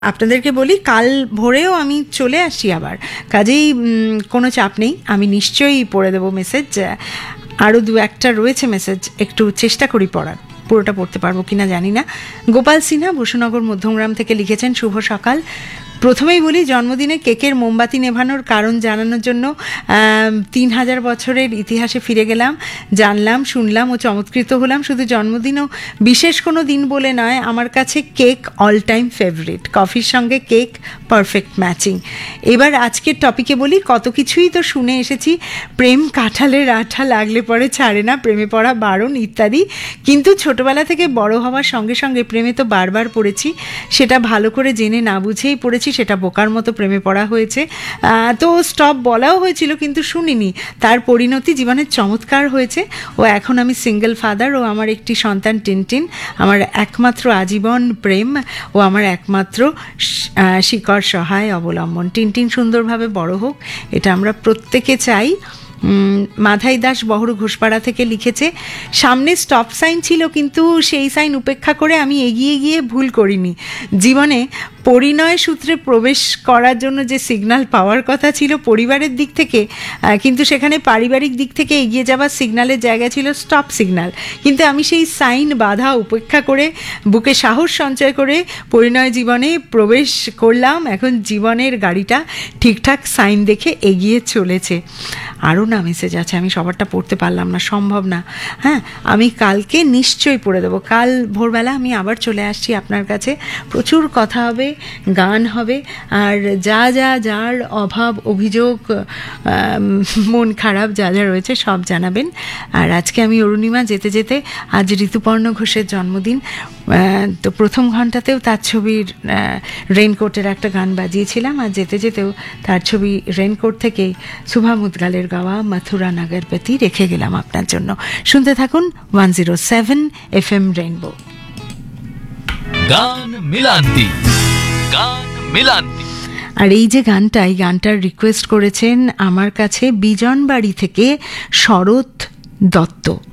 আপনাদেরকে বলি, কাল ভোরেও আমি চলে আসি আবার, কাজেই কোনো চাপ নেই, আমি নিশ্চয়ই পড়ে দেবো মেসেজ। আরও দু একটা রয়েছে মেসেজ, একটু চেষ্টা করি পড়ার, পুরোটা পড়তে পারবো কিনা জানি না। গোপাল সিনহা বসুনগর মধ্যমগ্রাম থেকে লিখেছেন, শুভ সকাল। প্রথমেই বলি, জন্মদিনে কেকের মোমবাতি নেভানোর কারণ জানানোর জন্য 3000 বছরের ইতিহাসে ফিরে গেলাম, জানলাম, শুনলাম ও চমৎকৃত হলাম। শুধু জন্মদিনও বিশেষ কোনো দিন বলে নয়, আমার কাছে কেক অল টাইম ফেভারিট। কফির সঙ্গে কেক পারফেক্ট ম্যাচিং। এবার আজকের টপিকে বলি, কত কিছুই তো শুনে এসেছি, প্রেম কাঁঠালের আঠা লাগলে পরে ছাড়ে না, প্রেমে পড়া বারণ ইত্যাদি। কিন্তু ছোটবেলা থেকে বড় হওয়ার সঙ্গে সঙ্গে প্রেমে তো বারবার পড়েছি, সেটা ভালো করে জেনে না বুঝেই পড়েছি, সেটা বোকার মতো প্রেমে পড়া হয়েছে। তো স্টপ বলাও হয়েছিল কিন্তু শুনিনি, তার পরিণতি জীবনের চমৎকার হয়েছে। ও এখন আমি সিঙ্গেল ফাদার, ও আমার একটি সন্তান টিনটিন, আমার একমাত্র আজীবন প্রেম, ও আমার একমাত্র শিকড় সহায় অবলম্বন। টিনটিন সুন্দরভাবে বড় হোক, এটা আমরা প্রত্যেকে চাই। মাধাই দাস বহরু ঘোষপাড়া থেকে লিখেছে, সামনে স্টপ সাইন ছিল কিন্তু সেই সাইন উপেক্ষা করে আমি এগিয়ে গিয়ে ভুল করিনি। জীবনে পরিণয় সূত্রে প্রবেশ করার জন্য যে সিগন্যাল পাওয়ার কথা ছিল পরিবারের দিক থেকে, কিন্তু সেখানে পারিবারিক দিক থেকে এগিয়ে যাওয়ার সিগন্যালের জায়গা ছিল স্টপ সিগন্যাল। কিন্তু আমি সেই সাইন বাধা উপেক্ষা করে বুকে সাহস সঞ্চয় করে পরিণয় জীবনে প্রবেশ করলাম। এখন জীবনের গাড়িটা ঠিকঠাক সাইন দেখে এগিয়ে চলেছে। আরও না মেসেজ আছে, আমি সবারটা পড়তে পারলাম না, সম্ভব না। হ্যাঁ, আমি কালকে নিশ্চয়ই পড়ে দেবো। কাল ভোরবেলা আমি আবার চলে আসছি আপনার কাছে, প্রচুর কথা হবে, গান হবে, আর যার অভাব, অভিযোগ, মন খারাপ যা রয়েছে সব জানাবেন। আর আজকে আমি অরুণিমা যেতে যেতে, আজ ঋতুপর্ণ ঘোষের জন্মদিন, তো প্রথম ঘন্টাতেও তার ছবির রেইনকোটের একটা গান বাজিয়েছিলাম, আর যেতে যেতেও তার ছবি রেইনকোট থেকেই শুভা মুদগালের গাওয়া মথুরা নগরপতি রেখে গেলাম আপনার জন্য। শুনতে থাকুন 107 FM রেইনবো। গান মিলান্তি, গান মিলান্তি। আর এই যে গানটা, এই গানটার রিকোয়েস্ট করেছেন আমার কাছে বিজনবাড়ি থেকে শরৎ দত্ত।